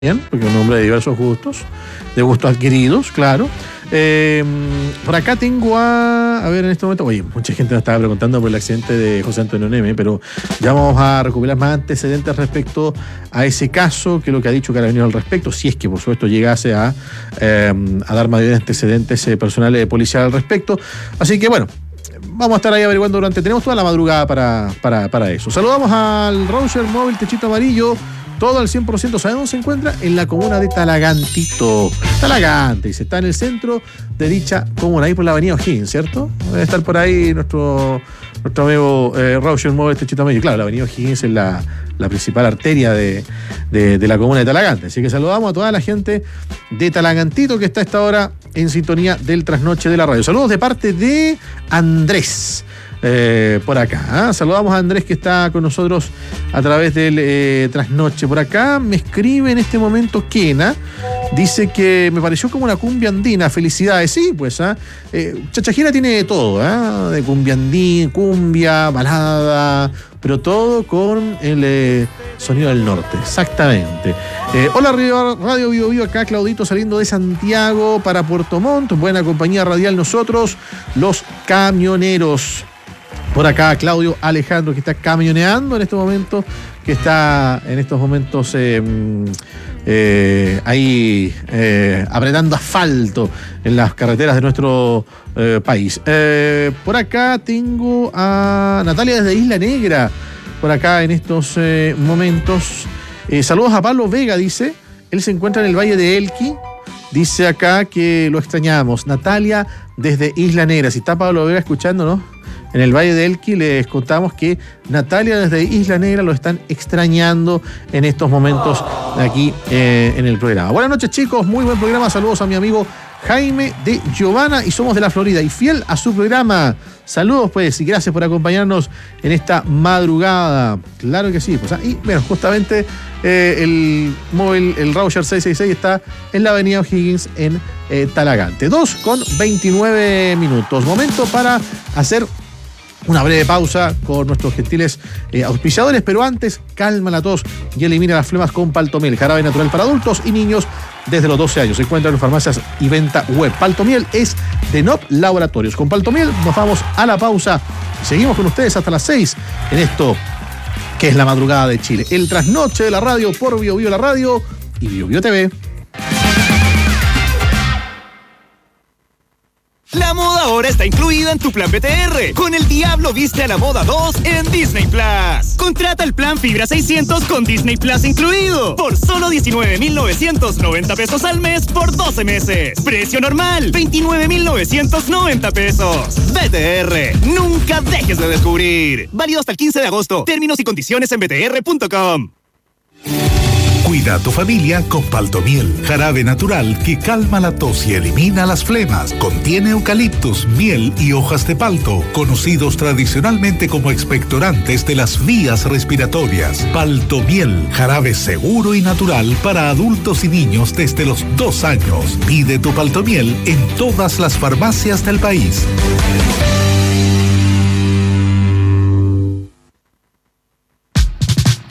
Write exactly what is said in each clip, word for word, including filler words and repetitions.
Bien, porque es un hombre de diversos gustos, de gustos adquiridos, claro. Eh, por acá tengo a, a ver en este momento, oye, mucha gente nos estaba preguntando por el accidente de José Antonio Neme, pero ya vamos a recopilar más antecedentes respecto a ese caso, que es lo que ha dicho Carabineros al respecto, si es que por supuesto llegase a, eh, a dar mayores antecedentes eh, personales policiales al respecto. Así que bueno, vamos a estar ahí averiguando durante, tenemos toda la madrugada para, para, para eso. Saludamos al Roger Móvil Techito Amarillo. Todo al cien por ciento. ¿Sabe dónde se encuentra? En la comuna de Talagantito. Talagante, y se está en el centro de dicha comuna, ahí por la avenida O'Higgins, ¿cierto? Debe estar por ahí nuestro, nuestro amigo eh, Roger Móvil Techito Amarillo. Claro, la avenida O'Higgins es la, la principal arteria de, de, de la comuna de Talagante. Así que saludamos a toda la gente de Talagantito que está a esta hora en sintonía del trasnoche de la radio. Saludos de parte de Andrés. Eh, por acá, ¿eh? Saludamos a Andrés que está con nosotros a través del eh, trasnoche. Por acá me escribe en este momento Kena, dice que me pareció como una cumbia andina. Felicidades, sí, pues ¿eh? Eh, Chachajira tiene de todo, ¿eh? De cumbia andina, cumbia, balada, pero todo con el eh, sonido del norte, exactamente. Eh, hola Radio, Radio Vivo Vivo, acá Claudito saliendo de Santiago para Puerto Montt, buena compañía radial nosotros, los camioneros. Por acá Claudio Alejandro, que está camioneando en este momento, que está en estos momentos eh, eh, ahí eh, apretando asfalto en las carreteras de nuestro eh, país. Eh, por acá tengo a Natalia desde Isla Negra, por acá en estos eh, momentos. Eh, saludos a Pablo Vega, dice. Él se encuentra en el Valle de Elqui. Dice acá que lo extrañamos. Natalia desde Isla Negra. Si está Pablo Vega escuchándonos en el Valle de Elqui, les contamos que Natalia desde Isla Negra lo están extrañando en estos momentos aquí eh, en el programa. Buenas noches, chicos, muy buen programa. Saludos a mi amigo Jaime de Giovanna y somos de la Florida y fiel a su programa. Saludos pues y gracias por acompañarnos en esta madrugada. Claro que sí, pues, y bueno, justamente eh, el móvil, el Roger seiscientos sesenta y seis está en la avenida O'Higgins en eh, Talagante. dos con veintinueve minutos. Momento para hacer una breve pausa con nuestros gentiles eh, auspiciadores, pero antes, calma la tos y elimina las flemas con Paltomiel, jarabe natural para adultos y niños desde los doce años. Se encuentra en farmacias y venta web. Paltomiel es de N O P Laboratorios. Con Paltomiel nos vamos a la pausa y seguimos con ustedes hasta las seis en esto que es la madrugada de Chile. El trasnoche de la radio por Bio Bio la Radio y Bio Bio T V. La moda ahora está incluida en tu plan B T R. Con El Diablo Viste a la Moda dos en Disney Plus. Contrata el plan Fibra seiscientos con Disney Plus incluido. Por solo diecinueve mil novecientos noventa pesos al mes por doce meses. Precio normal, veintinueve mil novecientos noventa pesos. B T R, nunca dejes de descubrir. Válido hasta el quince de agosto. Términos y condiciones en b t r punto com. Cuida a tu familia con Paltomiel, jarabe natural que calma la tos y elimina las flemas. Contiene eucaliptus, miel y hojas de palto, conocidos tradicionalmente como expectorantes de las vías respiratorias. Paltomiel, jarabe seguro y natural para adultos y niños desde los dos años. Pide tu Paltomiel en todas las farmacias del país.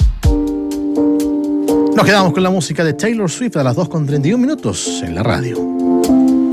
Nos quedamos con la música de Taylor Swift a las dos con treinta y un minutos en la radio.